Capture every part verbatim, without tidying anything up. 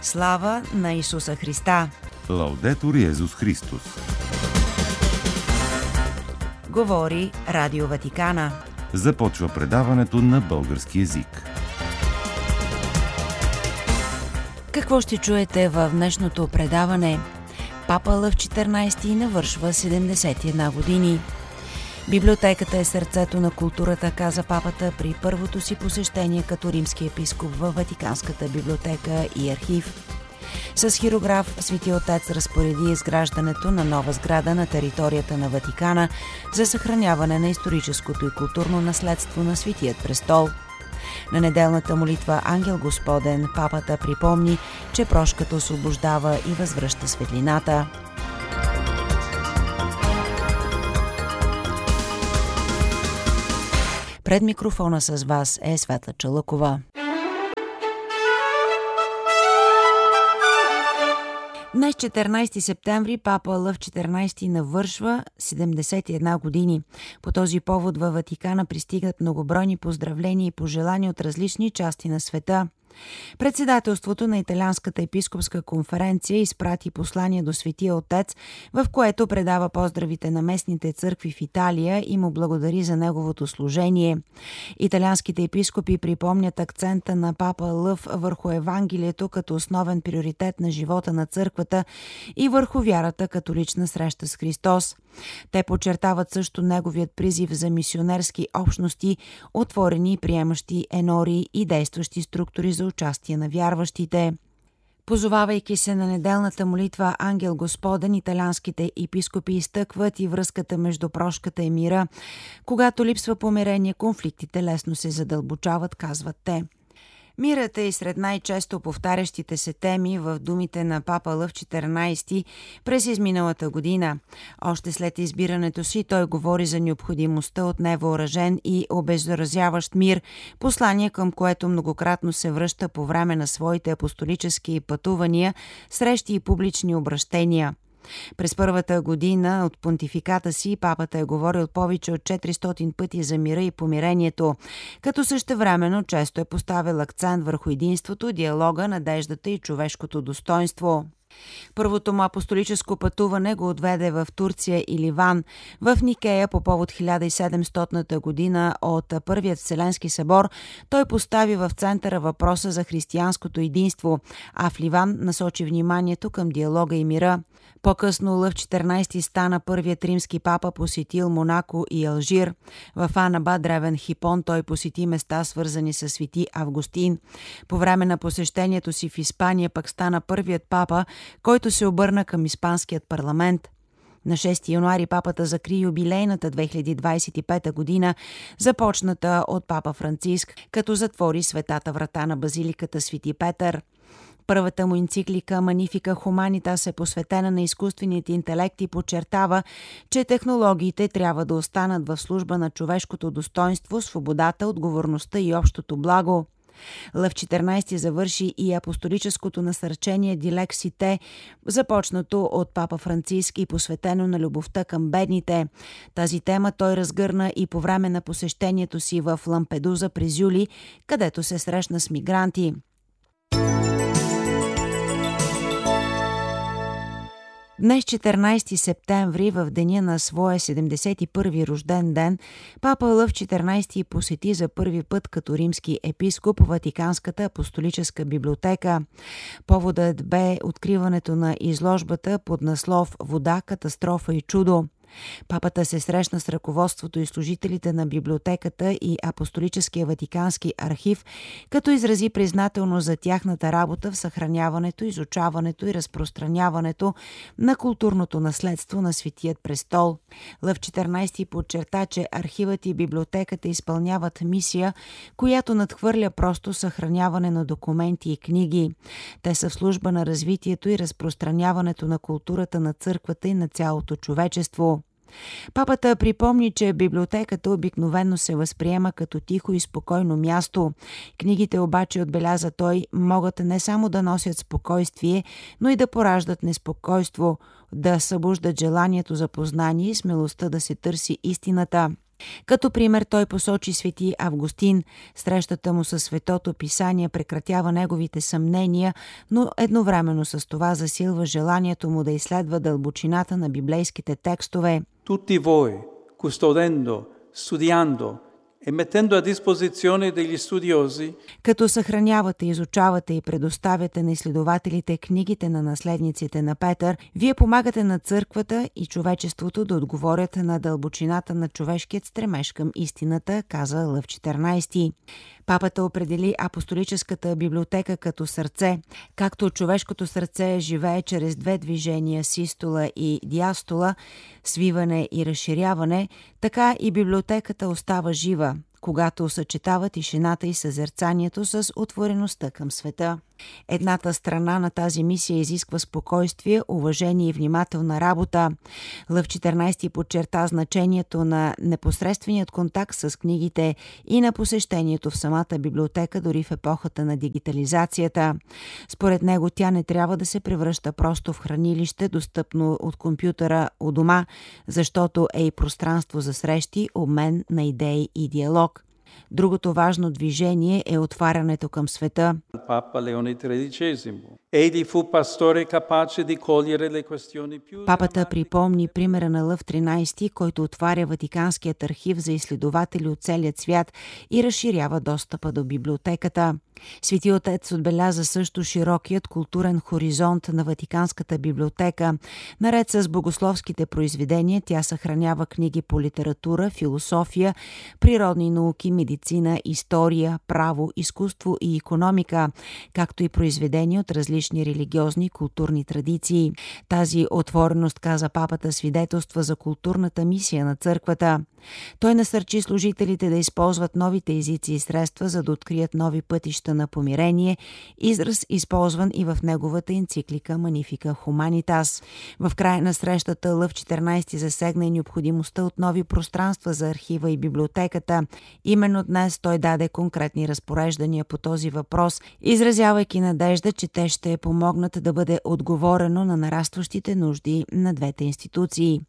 Слава на Исуса Христа! Лаудетур Йезус Христос! Говори Радио Ватикана. Започва предаването на български език. Какво ще чуете в днешното предаване? Папа Лъв четиринайсети навършва седемдесет и една години. Библиотеката е сърцето на културата, каза папата при първото си посещение като римски епископ във Ватиканската библиотека и архив. С хирограф Свети Отец разпореди изграждането на нова сграда на територията на Ватикана за съхраняване на историческото и културно наследство на Светият престол. На неделната молитва Ангел Господен папата припомни, че прошката освобождава и възвръща светлината. Пред микрофона с вас е Светла Чалъкова. Днес, четиринайсети септември, папа Лъв четиринайсети навършва седемдесет и една години. По този повод във Ватикана пристигат многобройни поздравления и пожелания от различни части на света. Председателството на Италианската епископска конференция изпрати послание до Светия Отец, в което предава поздравите на местните църкви в Италия и му благодари за неговото служение. Италианските епископи припомнят акцента на папа Лъв върху Евангелието като основен приоритет на живота на църквата и върху вярата като лична среща с Христос. Те подчертават също неговият призив за мисионерски общности, отворени и приемащи енори и действащи структури за участие на вярващите. Позовавайки се на неделната молитва Ангел Господен, италианските епископи изтъкват и връзката между прошката и мира. Когато липсва помирение, конфликтите лесно се задълбочават, казват те. Мирът е и сред най-често повтарящите се теми в думите на папа Лъв четиринайсети през изминалата година. Още след избирането си той говори за необходимостта от невъоръжен и обеззаразяващ мир, послание към което многократно се връща по време на своите апостолически пътувания, срещи и публични обращения. През първата година от понтификата си папата е говорил повече от четиристотин пъти за мира и помирението, като същевременно често е поставил акцент върху единството, диалога, надеждата и човешкото достоинство. Първото му апостолическо пътуване го отведе в Турция и Ливан. В Никея по повод хиляда и седемстотната година от Първият Вселенски събор той постави в центъра въпроса за християнското единство, а в Ливан насочи вниманието към диалога и мира. По-късно Лъв четиринайсети стана първият римски папа, посетил Монако и Алжир. В Анаба, древен Хипон, той посети места, свързани с Свети Августин. По време на посещението си в Испания пък стана първият папа, който се обърна към испанският парламент. На шести януари папата закри юбилейната две хиляди двайсет и пета година, започната от папа Франциск, като затвори светата врата на базиликата Свети Петър. Първата му енциклика Magnificat Humanitas е посветена на изкуственият интелект и подчертава, че технологиите трябва да останат в служба на човешкото достоинство, свободата, отговорността и общото благо. Лъв четиринайсети завърши и апостолическото насърчение Дилексите, започнато от папа Франциск и посветено на любовта към бедните. Тази тема той разгърна и по време на посещението си в Лампедуза през юли, където се срещна с мигранти. Днес, четиринайсети септември, в деня на своя седемдесет и първи рожден ден, папа Лъв четиринайсети посети за първи път като римски епископ Ватиканската апостолическа библиотека. Поводът бе откриването на изложбата под наслов «Вода, катастрофа и чудо». Папата се срещна с ръководството и служителите на библиотеката и Апостолическия Ватикански архив, като изрази признателност за тяхната работа в съхраняването, изучаването и разпространяването на културното наследство на Светият престол. Лъв четиринайсети подчерта, че архивът и библиотеката изпълняват мисия, която надхвърля просто съхраняване на документи и книги. Те са в служба на развитието и разпространяването на културата на църквата и на цялото човечество. Папата припомни, че библиотеката обикновено се възприема като тихо и спокойно място. Книгите обаче, отбеляза той, могат не само да носят спокойствие, но и да пораждат неспокойство, да събуждат желанието за познание и смелостта да се търси истината. Като пример той посочи свети Августин. Срещата му със Светото Писание прекратява неговите съмнения, но едновременно с това засилва желанието му да изследва дълбочината на библейските текстове. Tutti voi, custodendo, studiando e mettendo a disposizione degli studiosi, като съхранявате, изучавате и предоставяте на изследователите книгите на наследниците на Петър, вие помагате на църквата и човечеството да отговорят на дълбочината на човешкият стремеж към истината, каза Лъв четиринайсети. Папата определи апостолическата библиотека като сърце. Както човешкото сърце живее чрез две движения – систола и диастола, свиване и разширяване, така и библиотеката остава жива, когато съчетава тишината и съзерцанието с отвореността към света. Едната страна на тази мисия изисква спокойствие, уважение и внимателна работа. Лъв четиринайсети подчерта значението на непосредственият контакт с книгите и на посещението в самата библиотека, дори в епохата на дигитализацията. Според него тя не трябва да се превръща просто в хранилище, достъпно от компютъра у дома, защото е и пространство за срещи, обмен на идеи и диалог. Другото важно движение е отварянето към света. Папа Леоне тридесети. Egli fu pastore capace di cogliere le questioni più. Папата припомни примера на Лъв тринайсети, който отваря Ватиканският архив за изследователи от целия свят и разширява достъпа до библиотеката. Свети отец отбеляза също широкият културен хоризонт на Ватиканската библиотека. Наред с богословските произведения, тя съхранява книги по литература, философия, природни науки, медицина, история, право, изкуство и икономика, както и произведения от различни религиозни и културни традиции. Тази отвореност, каза папата, свидетелства за културната мисия на църквата. Той насърчи служителите да използват новите езици и средства, за да открият нови пътища на помирение, израз използван и в неговата енциклика Magnificat Humanitas. В края на срещата Лъв четиринайсети засегна и необходимостта от нови пространства за архива и библиотеката. Именно днес той даде конкретни разпореждания по този въпрос, изразявайки надежда, че те ще помогнат да бъде отговорено на нарастващите нужди на двете институции.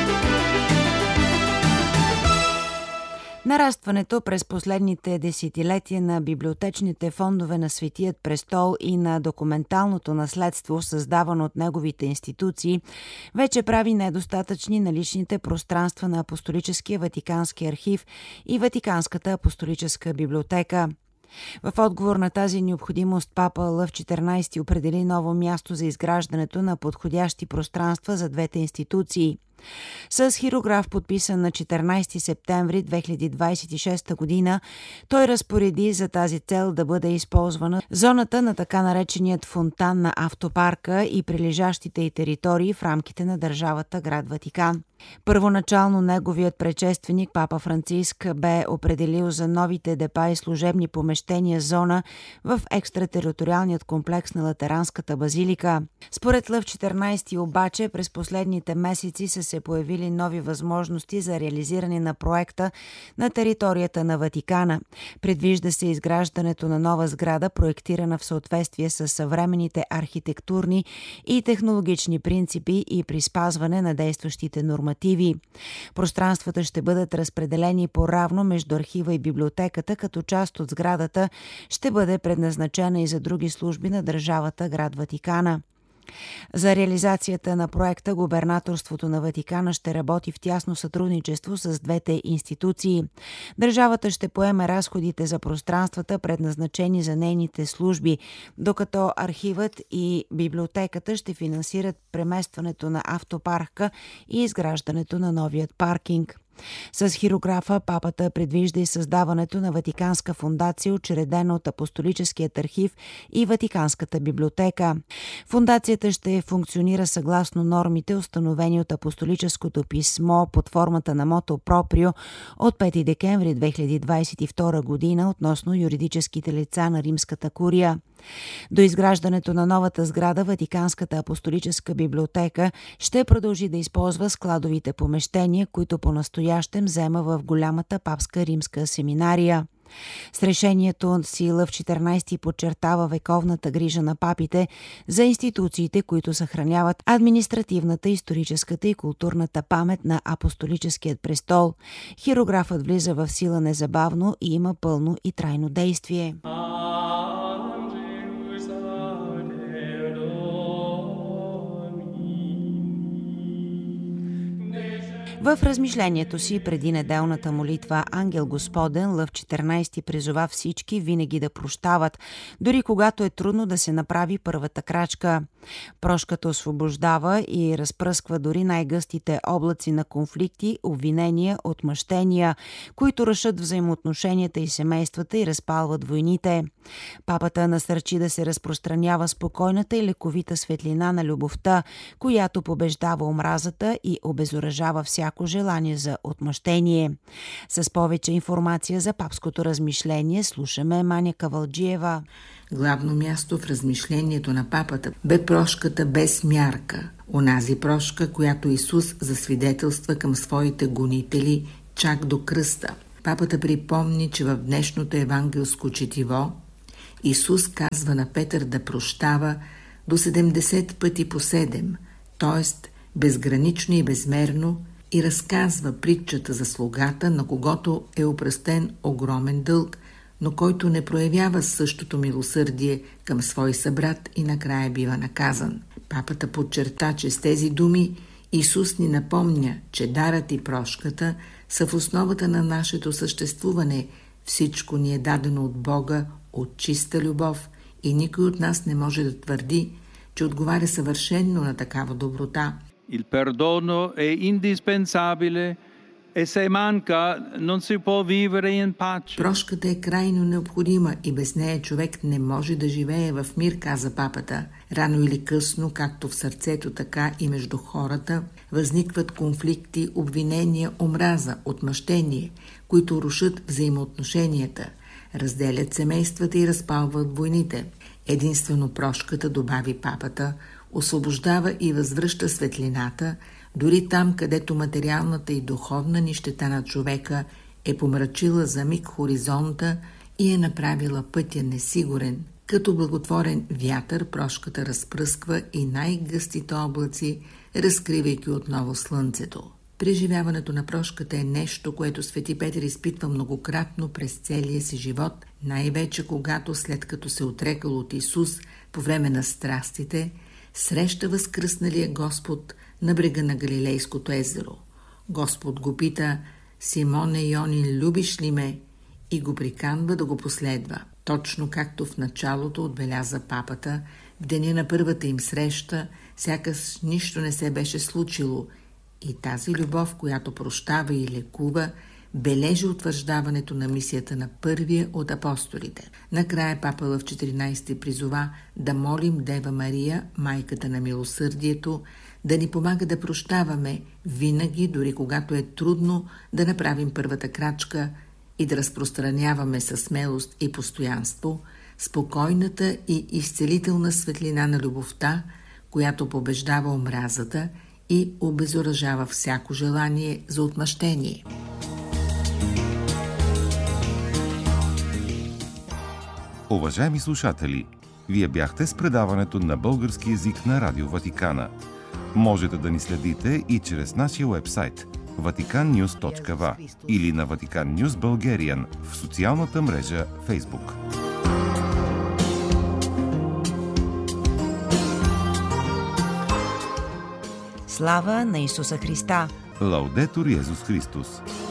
Нарастването през последните десетилетия на библиотечните фондове на Светият престол и на документалното наследство, създавано от неговите институции, вече прави недостатъчни наличните пространства на Апостолическия Ватикански архив и Ватиканската апостолическа библиотека. В отговор на тази необходимост папа Лъв четиринайсети определи ново място за изграждането на подходящи пространства за двете институции. С хирограф, подписан на четиринайсети септември две хиляди двайсет и шеста година, той разпореди за тази цел да бъде използвана зоната на така нареченият фонтан на автопарка и прилежащите й територии в рамките на държавата град Ватикан. Първоначално неговият предшественик, папа Франциск, бе определил за новите депа и служебни помещения зона в екстратериториалният комплекс на Латеранската базилика. Според Лъв четиринайсети обаче през последните месеци са се появили нови възможности за реализиране на проекта на територията на Ватикана. Предвижда се изграждането на нова сграда, проектирана в съответствие с съвременните архитектурни и технологични принципи и при спазване на действащите нормативи. Пространствата ще бъдат разпределени по-равно между архива и библиотеката, като част от сградата ще бъде предназначена и за други служби на държавата град Ватикана. За реализацията на проекта губернаторството на Ватикана ще работи в тясно сътрудничество с двете институции. Държавата ще поеме разходите за пространствата, предназначени за нейните служби, докато архивът и библиотеката ще финансират преместването на автопарка и изграждането на новият паркинг. С хирографа папата предвижда и създаването на Ватиканска фондация, учредена от Апостолическият архив и Ватиканската библиотека. Фондацията ще функционира съгласно нормите, установени от Апостолическото писмо под формата на мото проприо от пети декември две хиляди двайсет и втора година относно юридическите лица на Римската курия. До изграждането на новата сграда Ватиканската апостолическа библиотека ще продължи да използва складовите помещения, които по-настоящем взема в голямата папска римска семинария. С решението си Лъв четиринайсети подчертава вековната грижа на папите за институциите, които съхраняват административната, историческата и културната памет на апостолическият престол. Хирографът влиза в сила незабавно и има пълно и трайно действие. В размишлението си преди неделната молитва Ангел Господен Лъв четиринайсети призова всички винаги да прощават, дори когато е трудно да се направи първата крачка. Прошката освобождава и разпръсква дори най-гъстите облаци на конфликти, обвинения, отмъщения, които рушат взаимоотношенията и семействата и разпалват войните. Папата насърчи да се разпространява спокойната и лековита светлина на любовта, която побеждава омразата и обезоръжава всяко желание за отмъщение. С повече информация за папското размишление слушаме Маня Кавалджиева. Главно място в размишлението на папата бе прошката без мярка. Онази прошка, която Исус засвидетелства към своите гонители чак до кръста. Папата припомни, че в днешното евангелско четиво Исус казва на Петър да прощава до седемдесет пъти по седем, т.е. безгранично и безмерно, и разказва притчата за слугата, на когото е опростен огромен дълг, но който не проявява същото милосърдие към свой събрат и накрая бива наказан. Папата подчерта, че с тези думи Исус ни напомня, че дарът и прошката са в основата на нашето съществуване. Всичко ни е дадено от Бога, от чиста любов, и никой от нас не може да твърди, че отговаря съвършенно на такава доброта. Il perdono è indispensabile e se manca non si può vivere in pace. Прошката е крайно необходима и без нея човек не може да живее в мир, каза папата. Рано или късно, както в сърцето, така и между хората, възникват конфликти, обвинения, омраза, отмъщение, които рушат взаимоотношенията, разделят семействата и разпалват войните. Единствено прошката, добави папата, освобождава и възвръща светлината, дори там, където материалната и духовна нищета на човека е помрачила за миг хоризонта и е направила пътя несигурен. Като благотворен вятър прошката разпръсква и най-гъстите облаци, разкривайки отново слънцето. Преживяването на прошката е нещо, което свети Петър изпитва многократно през целия си живот, най-вече когато, след като се отрекал от Исус по време на страстите, среща възкръсналия Господ на брега на Галилейското езеро. Господ го пита: Симоне Йонин, любиш ли ме? И го приканва да го последва. Точно както в началото отбеляза папата, в деня на първата им среща, сякаш нищо не се беше случило, и тази любов, която прощава и лекува, бележи утвърждаването на мисията на първия от апостолите. Накрая папа Лъв четиринайсети призова да молим Дева Мария, майката на милосърдието, да ни помага да прощаваме винаги, дори когато е трудно да направим първата крачка, и да разпространяваме със смелост и постоянство спокойната и изцелителна светлина на любовта, която побеждава омразата и обезоръжава всяко желание за отмъщение. Уважаеми слушатели, вие бяхте с предаването на български език на Радио Ватикана. Можете да ни следите и чрез нашия уебсайт ватикан нюз точка ви или на Vatican News Bulgarian в социалната мрежа Facebook. Слава на Исуса Христа! Лаудетур Йезус Христос!